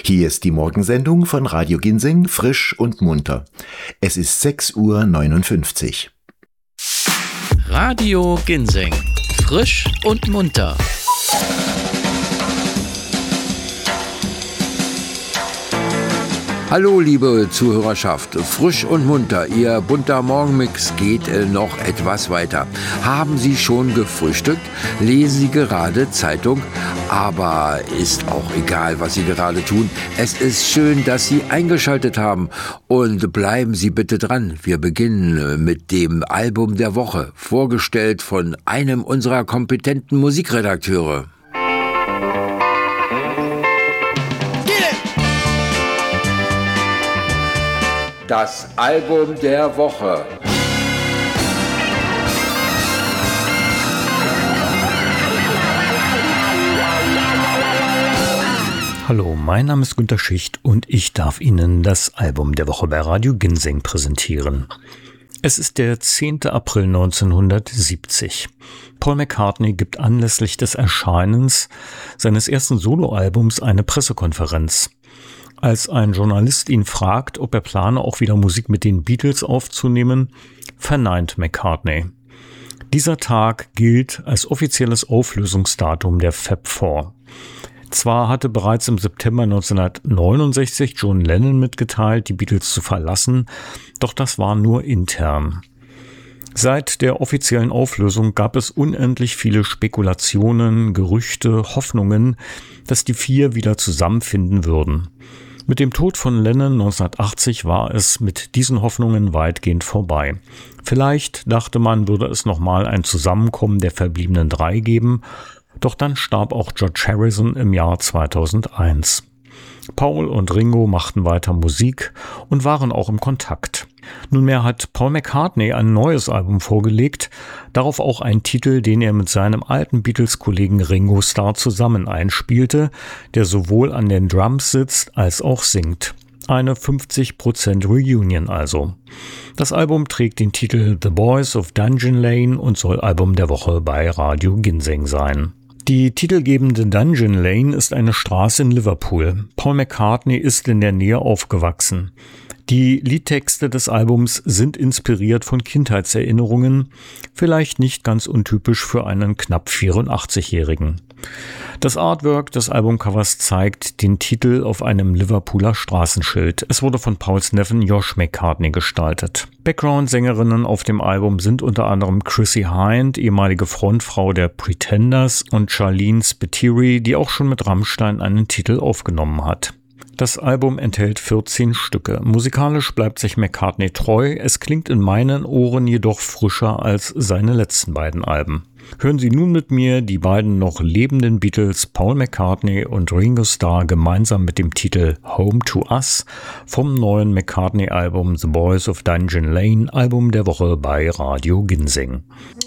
Hier ist die Morgensendung von Radio Ginseng, frisch und munter. Es ist 6:59 Uhr. Radio Ginseng, frisch und munter. Hallo liebe Zuhörerschaft, frisch und munter, Ihr bunter Morgenmix geht noch etwas weiter. Haben Sie schon gefrühstückt? Lesen Sie gerade Zeitung? Aber ist auch egal, was Sie gerade tun. Es ist schön, dass Sie eingeschaltet haben. Und bleiben Sie bitte dran. Wir beginnen mit dem Album der Woche, vorgestellt von einem unserer kompetenten Musikredakteure. Das Album der Woche. Hallo, mein Name ist Günter Schicht und ich darf Ihnen das Album der Woche bei Radio Ginseng präsentieren. Es ist der 10. April 1970. Paul McCartney gibt anlässlich des Erscheinens seines ersten Soloalbums eine Pressekonferenz. Als ein Journalist ihn fragt, ob er plane, auch wieder Musik mit den Beatles aufzunehmen, verneint McCartney. Dieser Tag gilt als offizielles Auflösungsdatum der Fab Four. Zwar hatte bereits im September 1969 John Lennon mitgeteilt, die Beatles zu verlassen, doch das war nur intern. Seit der offiziellen Auflösung gab es unendlich viele Spekulationen, Gerüchte, Hoffnungen, dass die vier wieder zusammenfinden würden. Mit dem Tod von Lennon 1980 war es mit diesen Hoffnungen weitgehend vorbei. Vielleicht dachte man, würde es nochmal ein Zusammenkommen der verbliebenen drei geben, doch dann starb auch George Harrison im Jahr 2001. Paul und Ringo machten weiter Musik und waren auch im Kontakt. Nunmehr hat Paul McCartney ein neues Album vorgelegt, darauf auch einen Titel, den er mit seinem alten Beatles-Kollegen Ringo Starr zusammen einspielte, der sowohl an den Drums sitzt als auch singt. Eine 50% Reunion also. Das Album trägt den Titel The Boys of Dungeon Lane und soll Album der Woche bei Radio Ginseng sein. Die titelgebende Dungeon Lane ist eine Straße in Liverpool. Paul McCartney ist in der Nähe aufgewachsen. Die Liedtexte des Albums sind inspiriert von Kindheitserinnerungen, vielleicht nicht ganz untypisch für einen knapp 84-Jährigen. Das Artwork des Albumcovers zeigt den Titel auf einem Liverpooler Straßenschild. Es wurde von Pauls Neffen Josh McCartney gestaltet. Background-Sängerinnen auf dem Album sind unter anderem Chrissie Hynde, ehemalige Frontfrau der Pretenders, und Charlene Spiteri, die auch schon mit Rammstein einen Titel aufgenommen hat. Das Album enthält 14 Stücke. Musikalisch bleibt sich McCartney treu, es klingt in meinen Ohren jedoch frischer als seine letzten beiden Alben. Hören Sie nun mit mir die beiden noch lebenden Beatles Paul McCartney und Ringo Starr gemeinsam mit dem Titel Home to Us vom neuen McCartney-Album The Boys of Dungeon Lane, Album der Woche bei Radio Ginseng.